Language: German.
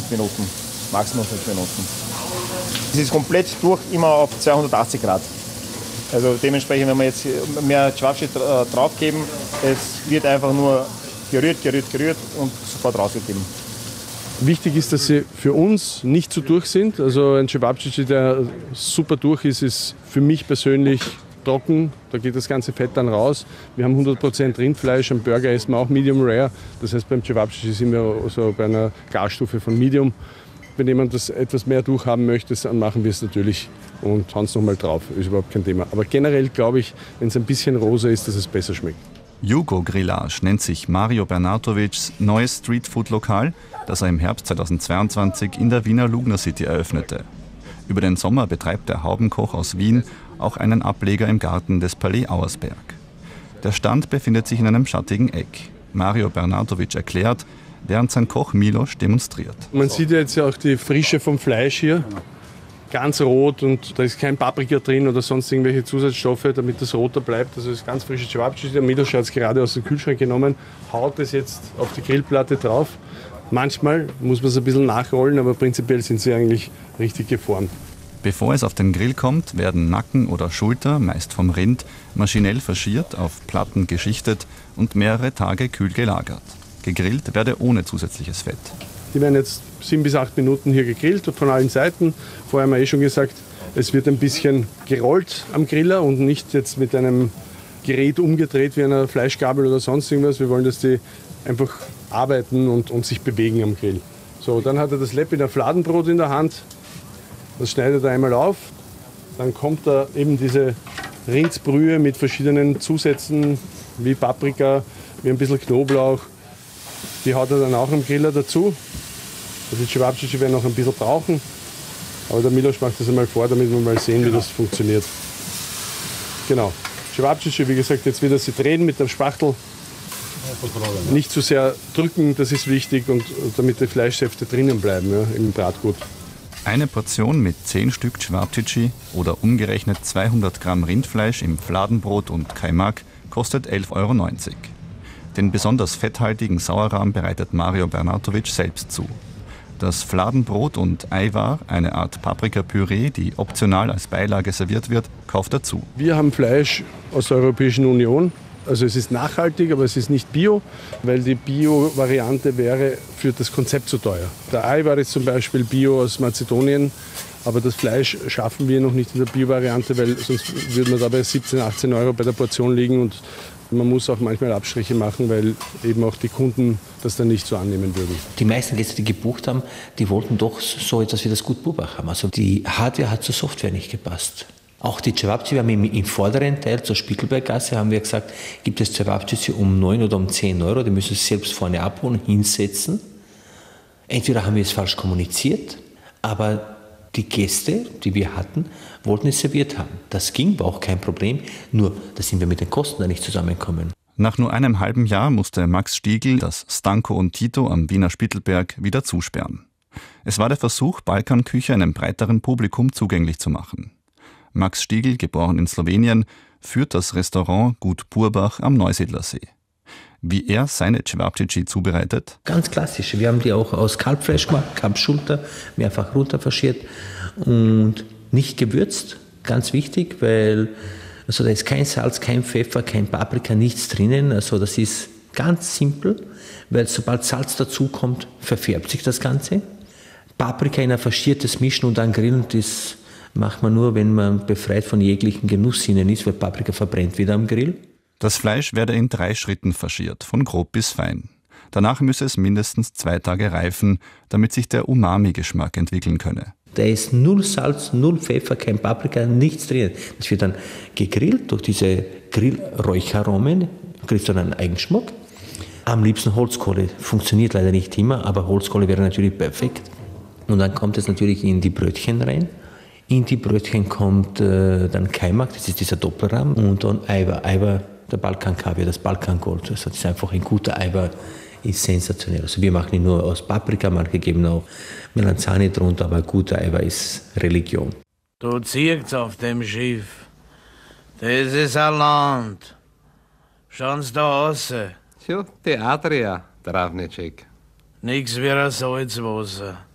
Minuten, Maximum 5 Minuten. Es ist komplett durch, immer auf 280 Grad. Also dementsprechend, wenn wir jetzt mehr Cevapcici draufgeben, es wird einfach nur gerührt und sofort rausgegeben. Wichtig ist, dass sie für uns nicht zu durch sind. Also ein Cevapcici, der super durch ist, ist für mich persönlich trocken. Da geht das ganze Fett dann raus. Wir haben 100% Rindfleisch, am Burger essen wir auch Medium Rare. Das heißt, beim Cevapcici sind wir also bei einer Garstufe von Medium. Wenn jemand das etwas mehr durchhaben möchte, dann machen wir es natürlich und hauen es nochmal drauf. Ist überhaupt kein Thema. Aber generell glaube ich, wenn es ein bisschen rosa ist, dass es besser schmeckt. Jugo Grillage nennt sich Mario Bernatovics neues Streetfood-Lokal, das er im Herbst 2022 in der Wiener Lugner City eröffnete. Über den Sommer betreibt der Haubenkoch aus Wien auch einen Ableger im Garten des Palais Auersberg. Der Stand befindet sich in einem schattigen Eck. Mario Bernatovic erklärt, während sein Koch Milos demonstriert. Man sieht ja jetzt ja auch die Frische vom Fleisch hier. Ganz rot und da ist kein Paprika drin oder sonst irgendwelche Zusatzstoffe, damit das roter bleibt. Also das ist ganz frische Cevapcici. Der Milos hat es gerade aus dem Kühlschrank genommen, haut es jetzt auf die Grillplatte drauf. Manchmal muss man es ein bisschen nachrollen, aber prinzipiell sind sie eigentlich richtig geformt. Bevor es auf den Grill kommt, werden Nacken oder Schulter, meist vom Rind, maschinell faschiert, auf Platten geschichtet und mehrere Tage kühl gelagert. Gegrillt werde ohne zusätzliches Fett. Die werden jetzt 7 bis 8 Minuten hier gegrillt von allen Seiten. Vorher haben wir schon gesagt, es wird ein bisschen gerollt am Griller und nicht jetzt mit einem Gerät umgedreht wie einer Fleischgabel oder sonst irgendwas. Wir wollen, dass die einfach arbeiten und sich bewegen am Grill. So, dann hat er das Leppiner Fladenbrot in der Hand. Das schneidet er einmal auf. Dann kommt da eben diese Rindsbrühe mit verschiedenen Zusätzen wie Paprika, wie ein bisschen Knoblauch. Die haut er dann auch am Griller dazu. Also die Cevapcici werden noch ein bisschen brauchen. Aber der Milos macht das einmal vor, damit wir mal sehen, wie das funktioniert. Genau. Cevapcici, wie gesagt, jetzt wieder sie drehen mit dem Spachtel. Nicht zu sehr drücken, das ist wichtig, und damit die Fleischsäfte drinnen bleiben, ja, im Bratgut. Eine Portion mit 10 Stück Cevapcici oder umgerechnet 200 Gramm Rindfleisch im Fladenbrot und Kaimak kostet 11,90 €. Den besonders fetthaltigen Sauerrahm bereitet Mario Bernatovic selbst zu. Das Fladenbrot und Ajvar, eine Art Paprikapüree, die optional als Beilage serviert wird, kauft er zu. Wir haben Fleisch aus der Europäischen Union. Also es ist nachhaltig, aber es ist nicht bio, weil die Bio-Variante wäre für das Konzept zu teuer. Der Ajvar ist zum Beispiel bio aus Mazedonien, aber das Fleisch schaffen wir noch nicht in der Bio-Variante, weil sonst würde man da bei 17, 18 € bei der Portion liegen, und man muss auch manchmal Abstriche machen, weil eben auch die Kunden das dann nicht so annehmen würden. Die meisten Gäste, die gebucht haben, die wollten doch so etwas wie das Gut Burbach haben. Also die Hardware hat zur Software nicht gepasst. Auch die Cevapcici, wir haben im vorderen Teil zur Spiegelberggasse, haben wir gesagt, gibt es Cevapcici um 9 oder um 10 €, die müssen es selbst vorne abholen, hinsetzen. Entweder haben wir es falsch kommuniziert, aber die Gäste, die wir hatten, wollten es serviert haben. Das ging, war auch kein Problem, nur da sind wir mit den Kosten da nicht zusammengekommen. Nach nur einem halben Jahr musste Max Stiegl das Stanko und Tito am Wiener Spittelberg wieder zusperren. Es war der Versuch, Balkanküche einem breiteren Publikum zugänglich zu machen. Max Stiegl, geboren in Slowenien, führt das Restaurant Gut Burbach am Neusiedlersee. Wie er seine Cevapcici zubereitet? Ganz klassisch. Wir haben die auch aus Kalbfleisch gemacht, Kalbschulter, mehrfach runterfaschiert und nicht gewürzt. Ganz wichtig, weil also da ist kein Salz, kein Pfeffer, kein Paprika, nichts drinnen. Also das ist ganz simpel, weil sobald Salz dazukommt, verfärbt sich das Ganze. Paprika in ein faschiertes Mischen und dann grillen, das macht man nur, wenn man befreit von jeglichen Genusssinnen ist, weil Paprika verbrennt wieder am Grill. Das Fleisch werde in 3 Schritten faschiert, von grob bis fein. Danach müsse es mindestens 2 Tage reifen, damit sich der Umami-Geschmack entwickeln könne. Da ist null Salz, null Pfeffer, kein Paprika, nichts drin. Das wird dann gegrillt durch diese Grillräucheraromen, kriegst du dann einen Eigenschmack. Am liebsten Holzkohle, funktioniert leider nicht immer, aber Holzkohle wäre natürlich perfekt. Und dann kommt es natürlich in die Brötchen rein. In die Brötchen kommt dann Kaimak, das ist dieser Doppelrahm, und dann Ajvar. Ajvar, der Balkankaviar, das Balkangold. Also das ist einfach ein guter Ajvar, ist sensationell. Also wir machen ihn nur aus Paprika, manche geben auch Melanzani drunter, aber guter Ajvar ist Religion. Du ziehst auf dem Schiff. Das ist ein Land. Schauen da raus. Tja, die Adria, Travnicek. Nix wie ein Salzwasser.